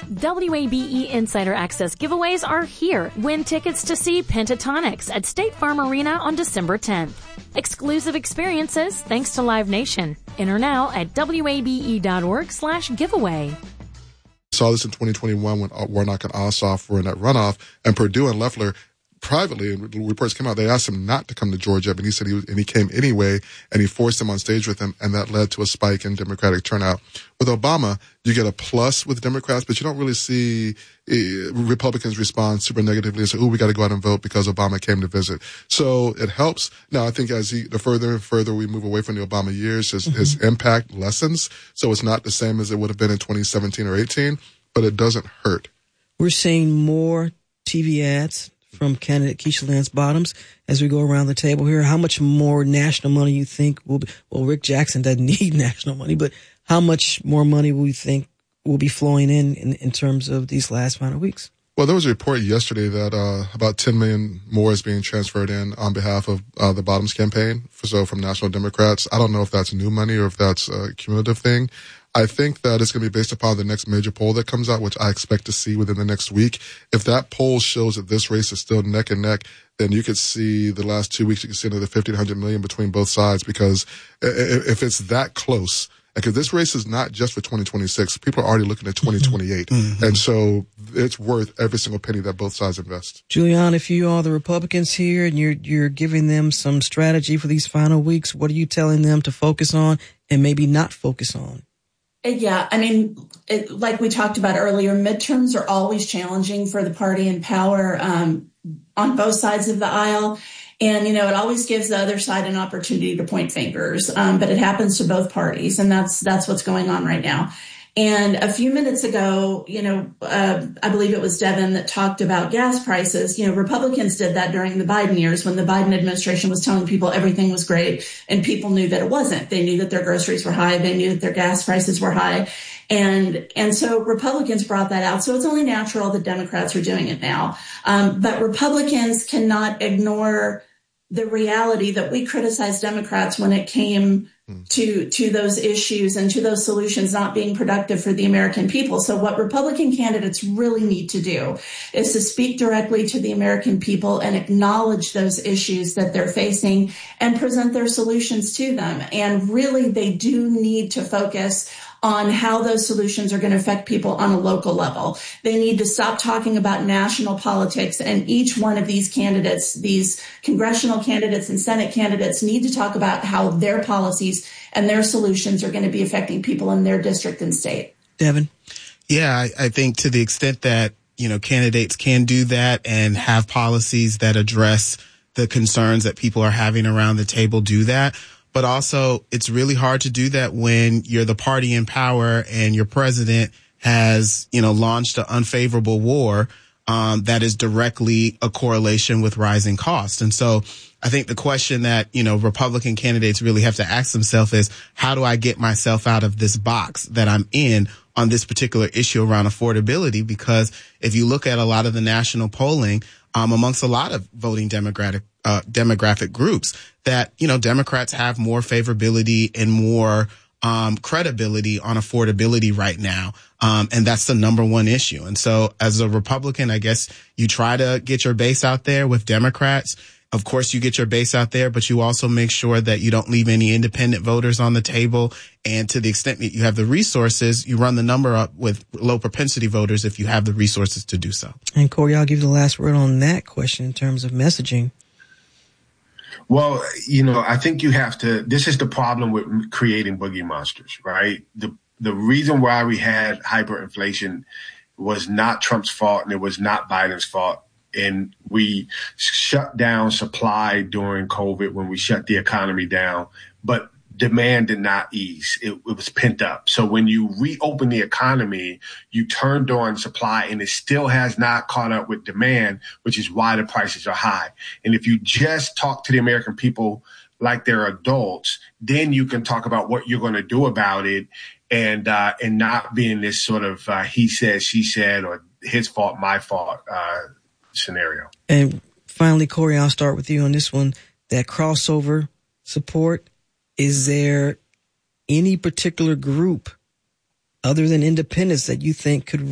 WABE Insider Access giveaways are here. Win tickets to see Pentatonix at State Farm Arena on December 10th. Exclusive experiences thanks to Live Nation. Enter now at wabe.org/giveaway. Saw this in 2021 when Warnock and Ossoff were in that runoff, and Perdue and Loeffler privately, and reports came out, they asked him not to come to Georgia, but he said he came anyway, and he forced him on stage with him, and that led to a spike in Democratic turnout. With Obama, you get a plus with Democrats, but you don't really see Republicans respond super negatively and say, we got to go out and vote because Obama came to visit. So it helps. Now, I think as the further and further we move away from the Obama years, his impact lessens. So it's not the same as it would have been in 2017 or 18, but it doesn't hurt. We're seeing more TV ads from candidate Keisha Lance Bottoms as we go around the table here. How much more national money you think will be? Well, Rick Jackson doesn't need national money, but how much more money will you think will be flowing in terms of these last final weeks? Well, there was a report yesterday that about $10 million more is being transferred in on behalf of the Bottoms campaign, so from National Democrats. I don't know if that's new money or if that's a cumulative thing. I think that it's going to be based upon the next major poll that comes out, which I expect to see within the next week. If that poll shows that this race is still neck and neck, then you could see the last 2 weeks, you can see another $1,500 million between both sides, because if it's that close, because this race is not just for 2026. People are already looking at 2028. Mm-hmm. And so it's worth every single penny that both sides invest. Julian, if you are the Republicans here and you're giving them some strategy for these final weeks, what are you telling them to focus on and maybe not focus on? Yeah, I mean, like we talked about earlier, midterms are always challenging for the party in power on both sides of the aisle. And, it always gives the other side an opportunity to point fingers. But it happens to both parties. And that's what's going on right now. And a few minutes ago, I believe it was Devin that talked about gas prices. Republicans did that during the Biden years when the Biden administration was telling people everything was great and people knew that it wasn't. They knew that their groceries were high. They knew that their gas prices were high. And so Republicans brought that out. So it's only natural that Democrats are doing it now. But Republicans cannot ignore the reality that we criticized Democrats when it came to those issues and to those solutions not being productive for the American people. So what Republican candidates really need to do is to speak directly to the American people and acknowledge those issues that they're facing and present their solutions to them. And really, they do need to focus on how those solutions are going to affect people on a local level. They need to stop talking about national politics, and each one of these candidates, these congressional candidates and Senate candidates, need to talk about how their policies and their solutions are going to be affecting people in their district and state. Devin? Yeah, I think to the extent that, candidates can do that and have policies that address the concerns that people are having around the table, do that. But also, it's really hard to do that when you're the party in power and your president has, launched an unfavorable war that is directly a correlation with rising costs. And so I think the question that, Republican candidates really have to ask themselves is, how do I get myself out of this box that I'm in on this particular issue around affordability? Because if you look at a lot of the national polling, amongst a lot of voting demographic groups, that, Democrats have more favorability and more credibility on affordability right now. And that's the number one issue. And so as a Republican, I guess you try to get your base out there with Democrats. Of course, you get your base out there, but you also make sure that you don't leave any independent voters on the table. And to the extent that you have the resources, you run the number up with low propensity voters if you have the resources to do so. And Corey, I'll give you the last word on that question in terms of messaging. Well, I think you have to, this is the problem with creating boogie monsters, right? The reason why we had hyperinflation was not Trump's fault and it was not Biden's fault. And we shut down supply during COVID when we shut the economy down, but demand did not ease. It was pent up. So when you reopen the economy, you turned on supply and it still has not caught up with demand, which is why the prices are high. And if you just talk to the American people like they're adults, then you can talk about what you're going to do about it and not be in this sort of he said, she said, or his fault, my fault scenario. And finally, Corey, I'll start with you on this one. That crossover support, is there any particular group other than independents that you think could